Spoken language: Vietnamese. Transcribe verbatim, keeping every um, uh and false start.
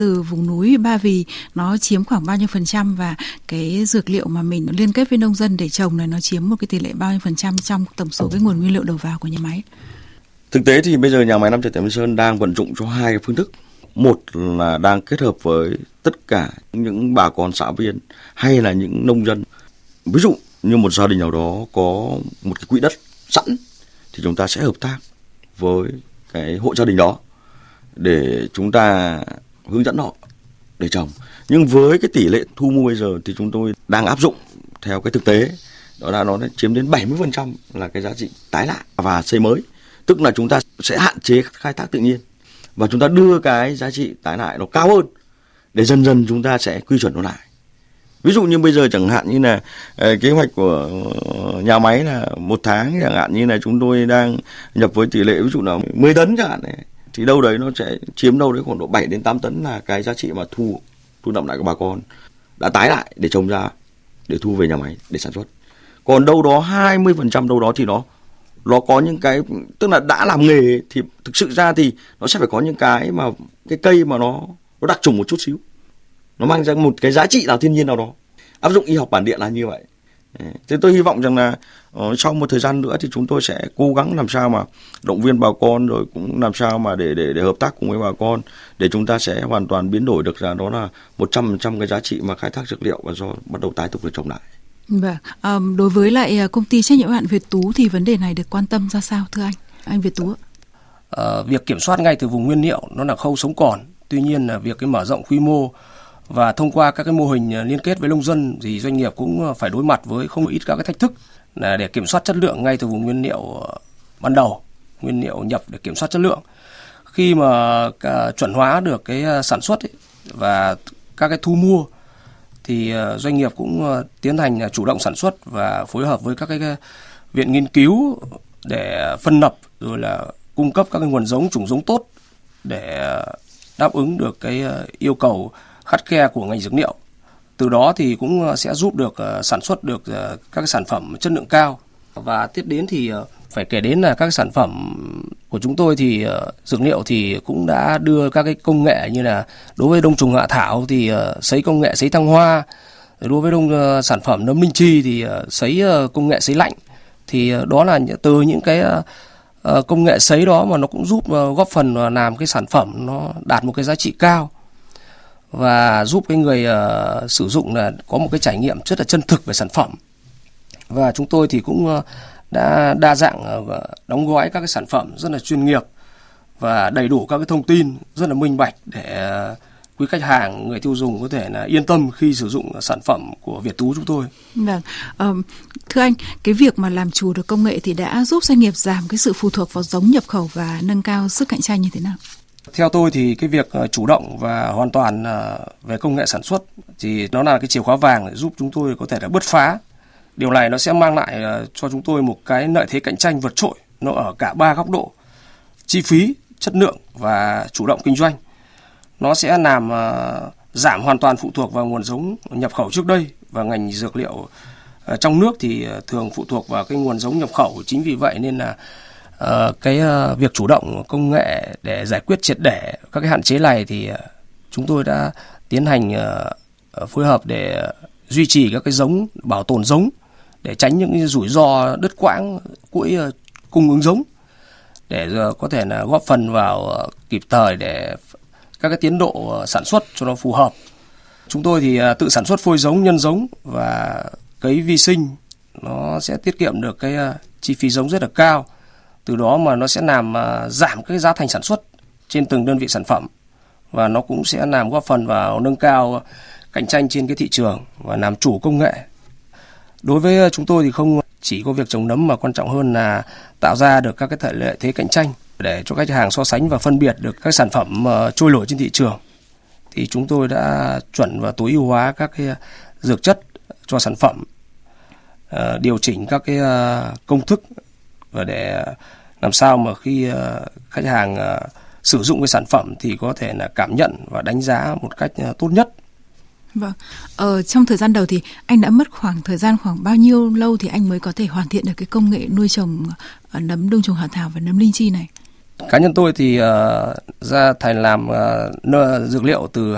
Từ vùng núi Ba Vì nó chiếm khoảng bao nhiêu phần trăm, và cái dược liệu mà mình liên kết với nông dân để trồng này nó chiếm một cái tỷ lệ bao nhiêu phần trăm trong tổng số cái nguồn nguyên liệu đầu vào của nhà máy? Thực tế thì bây giờ nhà máy Nam Chạch Thái Bình Sơn đang vận dụng cho hai cái phương thức. Một là đang kết hợp với tất cả những bà con xã viên hay là những nông dân. Ví dụ như một gia đình nào đó có một cái quỹ đất sẵn thì chúng ta sẽ hợp tác với cái hộ gia đình đó để chúng ta hướng dẫn họ để trồng. Nhưng với cái tỷ lệ thu mua bây giờ thì chúng tôi đang áp dụng theo cái thực tế, đó là nó chiếm đến bảy mươi phần trăm là cái giá trị tái lại và xây mới. Tức là chúng ta sẽ hạn chế khai thác tự nhiên và chúng ta đưa cái giá trị tái lại nó cao hơn để dần dần chúng ta sẽ quy chuẩn nó lại. Ví dụ như bây giờ chẳng hạn như là kế hoạch của nhà máy là một tháng chẳng hạn như là chúng tôi đang nhập với tỷ lệ ví dụ là mười tấn chẳng hạn này, thì đâu đấy nó sẽ chiếm đâu đấy khoảng độ bảy đến tám tấn là cái giá trị mà thu thu nộp lại của bà con đã tái lại để trồng ra để thu về nhà máy để sản xuất. Còn đâu đó hai mươi phần trăm đâu đó thì nó nó có những cái, tức là đã làm nghề thì thực sự ra thì nó sẽ phải có những cái mà cái cây mà nó nó đặc trùng một chút xíu, nó mang ra một cái giá trị nào thiên nhiên nào đó. Áp dụng y học bản địa là như vậy. Thế tôi hy vọng rằng là uh, sau một thời gian nữa thì chúng tôi sẽ cố gắng làm sao mà động viên bà con, rồi cũng làm sao mà để để để hợp tác cùng với bà con để chúng ta sẽ hoàn toàn biến đổi được ra đó là một trăm phần trăm cái giá trị mà khai thác dược liệu và do bắt đầu tái tục được trồng lại. Vâng, à, đối với lại công ty trách nhiệm hữu hạn Việt Tú thì vấn đề này được quan tâm ra sao thưa anh? Anh Việt Tú ạ. À, việc kiểm soát ngay từ vùng nguyên liệu nó là khâu sống còn. Tuy nhiên là việc cái mở rộng quy mô và thông qua các cái mô hình liên kết với nông dân thì doanh nghiệp cũng phải đối mặt với không ít các cái thách thức là để kiểm soát chất lượng ngay từ vùng nguyên liệu ban đầu, nguyên liệu nhập để kiểm soát chất lượng. Khi mà chuẩn hóa được cái sản xuất ấy, và các cái thu mua thì doanh nghiệp cũng tiến hành chủ động sản xuất và phối hợp với các cái viện nghiên cứu để phân lập rồi là cung cấp các cái nguồn giống, chủng giống tốt để đáp ứng được cái yêu cầu khắt khe của ngành dược liệu. Từ đó thì cũng sẽ giúp được sản xuất được các cái sản phẩm chất lượng cao. Và tiếp đến thì phải kể đến là các sản phẩm của chúng tôi thì dược liệu thì cũng đã đưa các cái công nghệ như là đối với đông trùng hạ thảo thì sấy công nghệ sấy thăng hoa, đối với đông sản phẩm nấm linh chi thì sấy công nghệ sấy lạnh. Thì đó là từ những cái công nghệ sấy đó mà nó cũng giúp góp phần làm cái sản phẩm nó đạt một cái giá trị cao và giúp cái người uh, sử dụng là có một cái trải nghiệm rất là chân thực về sản phẩm. Và chúng tôi thì cũng uh, đã đa dạng uh, đóng gói các cái sản phẩm rất là chuyên nghiệp và đầy đủ các cái thông tin rất là minh bạch để uh, quý khách hàng, người tiêu dùng có thể là yên tâm khi sử dụng sản phẩm của Việt Tú chúng tôi. Vâng, um, thưa anh, cái việc mà làm chủ được công nghệ thì đã giúp doanh nghiệp giảm cái sự phụ thuộc vào giống nhập khẩu và nâng cao sức cạnh tranh như thế nào? Theo tôi thì cái việc chủ động và hoàn toàn về công nghệ sản xuất thì nó là cái chìa khóa vàng để giúp chúng tôi có thể là bứt phá. Điều này nó sẽ mang lại cho chúng tôi một cái lợi thế cạnh tranh vượt trội, nó ở cả ba góc độ: chi phí, chất lượng và chủ động kinh doanh. Nó sẽ làm giảm hoàn toàn phụ thuộc vào nguồn giống nhập khẩu trước đây, và ngành dược liệu trong nước thì thường phụ thuộc vào cái nguồn giống nhập khẩu. Chính vì vậy nên là Uh, cái uh, việc chủ động công nghệ để giải quyết triệt để các cái hạn chế này thì uh, chúng tôi đã tiến hành uh, phối hợp để uh, duy trì các cái giống, bảo tồn giống để tránh những cái rủi ro đứt quãng chuỗi uh, cung ứng giống, để uh, có thể là góp phần vào uh, kịp thời để các cái tiến độ uh, sản xuất cho nó phù hợp. Chúng tôi thì uh, tự sản xuất phôi giống, nhân giống và cấy vi sinh, nó sẽ tiết kiệm được cái uh, chi phí giống rất là cao. Từ đó mà nó sẽ làm uh, giảm cái giá thành sản xuất trên từng đơn vị sản phẩm, và nó cũng sẽ làm góp phần vào nâng cao cạnh tranh trên cái thị trường và làm chủ công nghệ. Đối với chúng tôi thì không chỉ có việc trồng nấm mà quan trọng hơn là tạo ra được các cái lợi thế cạnh tranh để cho khách hàng so sánh và phân biệt được các sản phẩm uh, trôi nổi trên thị trường. Thì chúng tôi đã chuẩn và tối ưu hóa các cái dược chất cho sản phẩm, uh, điều chỉnh các cái uh, công thức và để làm sao mà khi uh, khách hàng uh, sử dụng cái sản phẩm thì có thể là cảm nhận và đánh giá một cách uh, tốt nhất. Vâng, ờ, trong thời gian đầu thì anh đã mất khoảng thời gian khoảng bao nhiêu lâu thì anh mới có thể hoàn thiện được cái công nghệ nuôi trồng uh, nấm đông trùng hạ thảo và nấm linh chi này? Cá nhân tôi thì uh, ra thành làm uh, dược liệu từ